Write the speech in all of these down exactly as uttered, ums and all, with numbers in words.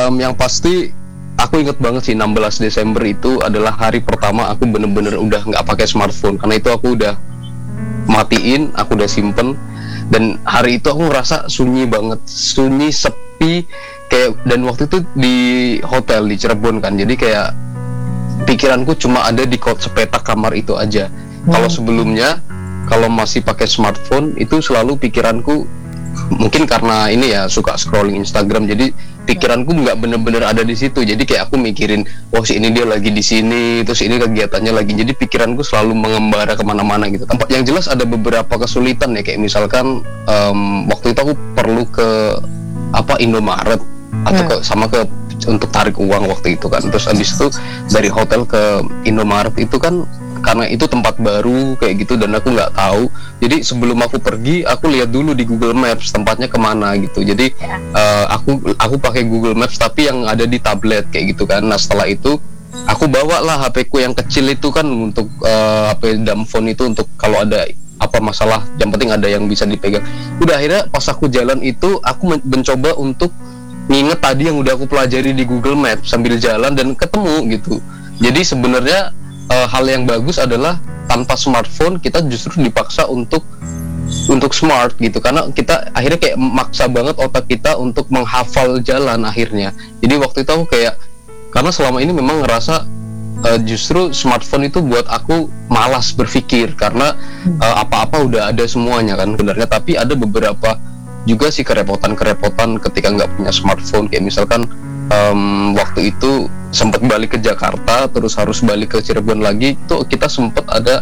um, yang pasti aku inget banget sih enam belas Desember itu adalah hari pertama aku bener-bener udah nggak pakai smartphone, karena itu aku udah matiin, aku udah simpen. Dan hari itu aku ngerasa sunyi banget, sunyi, sepi, kayak, dan waktu itu di hotel di Cirebon kan, jadi kayak pikiranku cuma ada di sepetak kamar itu aja. Hmm. Kalau sebelumnya, kalau masih pakai smartphone itu selalu pikiranku, mungkin karena ini ya suka scrolling Instagram, jadi pikiranku nggak bener-bener ada di situ. Jadi kayak aku mikirin, wah si ini dia lagi di sini, terus ini kegiatannya lagi. Jadi pikiranku selalu mengembara kemana-mana gitu. Tempat yang jelas ada beberapa kesulitan ya, kayak misalkan um, waktu itu aku perlu ke apa Indomaret atau ke, sama ke untuk tarik uang waktu itu kan. Terus abis itu dari hotel ke Indomaret itu kan, karena itu tempat baru kayak gitu dan aku nggak tahu, jadi sebelum aku pergi aku lihat dulu di Google Maps tempatnya kemana gitu. Jadi uh, aku aku pakai Google Maps tapi yang ada di tablet kayak gitu kan. Nah setelah itu aku bawa lah H P ku yang kecil itu kan untuk uh, H P dumb phone itu, untuk kalau ada apa masalah yang penting ada yang bisa dipegang. Udah akhirnya pas aku jalan itu aku mencoba untuk nginget tadi yang udah aku pelajari di Google Maps sambil jalan dan ketemu gitu. Jadi sebenarnya Uh, hal yang bagus adalah tanpa smartphone kita justru dipaksa untuk untuk smart gitu, karena kita akhirnya kayak maksa banget otak kita untuk menghafal jalan akhirnya. Jadi waktu itu aku kayak, karena selama ini memang ngerasa uh, justru smartphone itu buat aku malas berpikir, karena uh, apa-apa udah ada semuanya kan sebenarnya. Tapi ada beberapa juga sih kerepotan-kerepotan ketika nggak punya smartphone, kayak misalkan Um, waktu itu sempat balik ke Jakarta terus harus balik ke Cirebon lagi, tuh kita sempat ada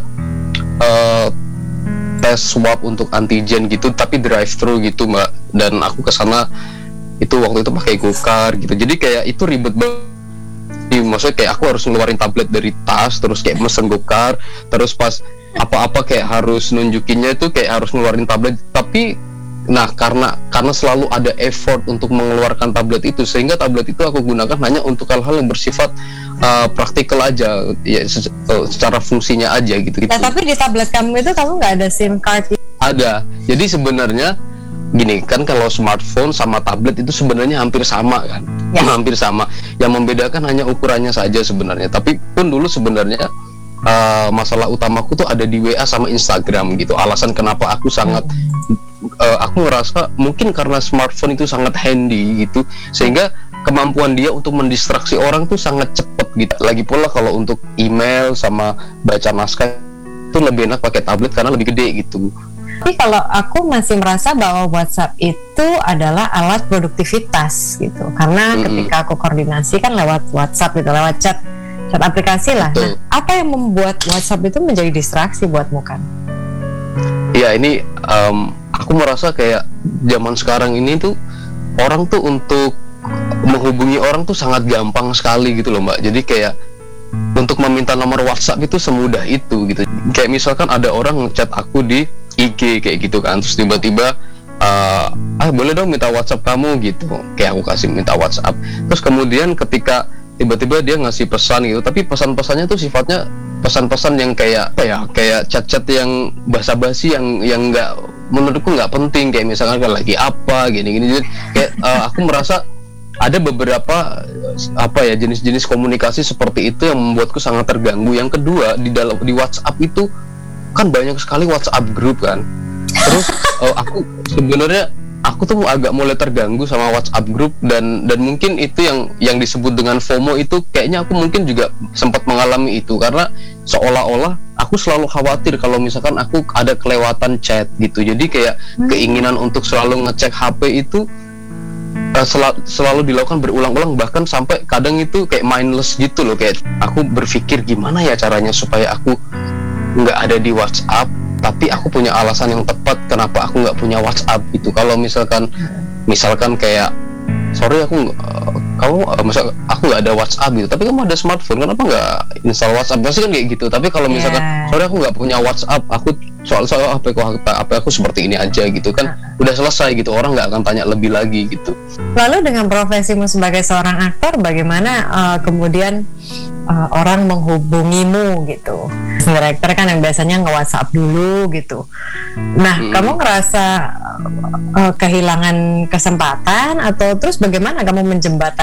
uh, tes swab untuk antigen gitu, tapi drive thru gitu mbak, dan aku kesana itu waktu itu pakai GoCar gitu. Jadi kayak itu ribet banget, maksudnya kayak aku harus ngeluarin tablet dari tas, terus kayak mesen GoCar, terus pas apa-apa kayak harus nunjukinnya itu kayak harus ngeluarin tablet. Tapi nah karena karena selalu ada effort untuk mengeluarkan tablet itu, sehingga tablet itu aku gunakan hanya untuk hal-hal yang bersifat uh, praktikal aja ya, secara fungsinya aja gitu, gitu. Nah, tapi di tablet kamu itu kamu nggak ada SIM card? Ada. Jadi sebenarnya gini kan, kalau smartphone sama tablet itu sebenarnya hampir sama kan, ya. hampir sama. Yang membedakan hanya ukurannya saja sebenarnya. Tapi pun dulu sebenarnya uh, masalah utamaku tuh ada di W A sama Instagram gitu. Alasan kenapa aku sangat Uh, aku ngerasa mungkin karena smartphone itu sangat handy gitu, sehingga kemampuan dia untuk mendistraksi orang tuh sangat cepet gitu. Lagi pula kalau untuk email sama baca naskah itu lebih enak pakai tablet karena lebih gede gitu. Tapi kalau aku masih merasa bahwa WhatsApp itu adalah alat produktivitas gitu, karena mm-hmm. ketika aku koordinasi kan lewat WhatsApp gitu, lewat chat chat aplikasi lah. Nah, apa yang membuat WhatsApp itu menjadi distraksi buatmu kan? Ya ini um, aku merasa kayak zaman sekarang ini tuh orang tuh untuk menghubungi orang tuh sangat gampang sekali gitu loh mbak. Jadi kayak untuk meminta nomor WhatsApp itu semudah itu gitu. Kayak misalkan ada orang ngechat aku di I G kayak gitu kan, terus tiba-tiba uh, ah boleh dong minta WhatsApp kamu gitu, kayak aku kasih minta WhatsApp. Terus kemudian ketika tiba-tiba dia ngasih pesan gitu, tapi pesan-pesannya tuh sifatnya pesan-pesan yang kayak apa ya, kayak chat-chat yang basa-basi yang yang nggak, menurutku nggak penting, kayak misalkan kan lagi apa gini-gini. Jadi kayak uh, aku merasa ada beberapa apa ya jenis-jenis komunikasi seperti itu yang membuatku sangat terganggu. Yang kedua, di dalam di WhatsApp itu kan banyak sekali WhatsApp grup kan. Terus uh, aku sebenarnya aku tuh agak mulai terganggu sama WhatsApp grup, dan dan mungkin itu yang yang disebut dengan FOMO itu, kayaknya aku mungkin juga sempat mengalami itu, karena seolah-olah aku selalu khawatir kalau misalkan aku ada kelewatan chat gitu. Jadi kayak hmm. keinginan untuk selalu ngecek H P itu uh, sel- selalu dilakukan berulang-ulang, bahkan sampai kadang itu kayak mindless gitu loh. Kayak aku berpikir gimana ya caranya supaya aku nggak ada di WhatsApp, tapi aku punya alasan yang tepat kenapa aku nggak punya WhatsApp gitu. Kalau misalkan misalkan kayak sorry aku uh, kamu uh, misal aku nggak ada WhatsApp gitu, tapi kamu ada smartphone, kenapa nggak install WhatsApp? Pasti kan kayak gitu. Tapi kalau misalkan yeah. sorry aku nggak punya WhatsApp, aku soal soal apa aku apa aku seperti ini aja gitu kan, udah selesai gitu, orang nggak akan tanya lebih lagi gitu. Lalu dengan profesimu sebagai seorang aktor, bagaimana uh, kemudian uh, orang menghubungimu gitu? Director kan yang biasanya nge-WhatsApp dulu gitu. Nah, hmm. kamu ngerasa uh, kehilangan kesempatan atau terus bagaimana kamu menjembatani